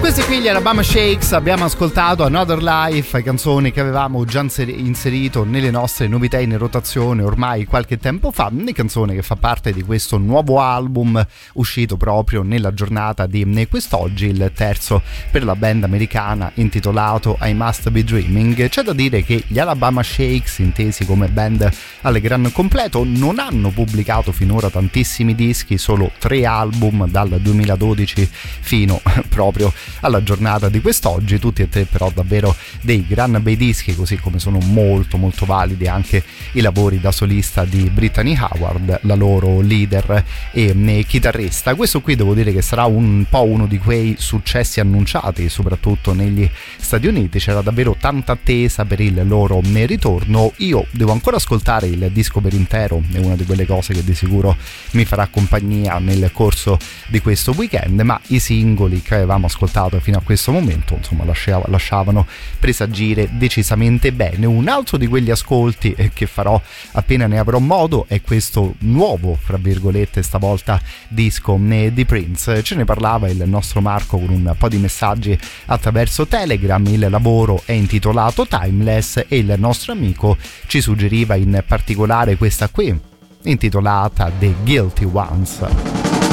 Questi qui gli Alabama Shakes, abbiamo ascoltato Another Life, canzone che avevamo già inserito nelle nostre novità in rotazione ormai qualche tempo fa, una canzone che fa parte di questo nuovo album uscito proprio nella giornata di quest'oggi, il terzo per la band americana intitolato I Must Be Dreaming. C'è da dire che gli Alabama Shakes, intesi come band al gran completo, non hanno pubblicato finora tantissimi dischi, solo 3 album dal 2012 fino proprio alla giornata di quest'oggi, tutti e 3 però davvero dei gran bei dischi, così come sono molto molto validi anche i lavori da solista di Brittany Howard, la loro leader e chitarrista. Questo qui devo dire che sarà un po' uno di quei successi annunciati soprattutto negli Stati Uniti, c'era davvero tanta attesa per il loro ritorno. Io devo ancora ascoltare il disco per intero, è una di quelle cose che di sicuro mi farà compagnia nel corso di questo weekend, ma i singoli che avevamo ascoltato fino a questo momento insomma lasciavano presagire decisamente bene. Un altro di quegli ascolti che farò appena ne avrò modo è questo nuovo, fra virgolette stavolta, disco di Prince. Ce ne parlava il nostro Marco con un po' di messaggi attraverso Telegram. Il lavoro è intitolato Timeless e il nostro amico ci suggeriva in particolare questa qui intitolata The Guilty Ones.